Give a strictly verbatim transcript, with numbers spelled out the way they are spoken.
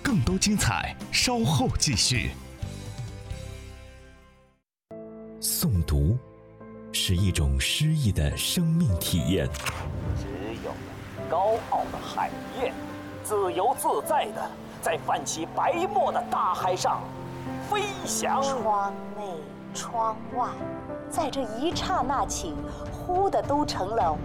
更多精彩稍后继续。诵读是一种诗意的生命体验。 只有高傲的海燕，自由自在地在泛起白沫的大海上飞翔。 窗内窗外，在这一刹那间，忽的都成了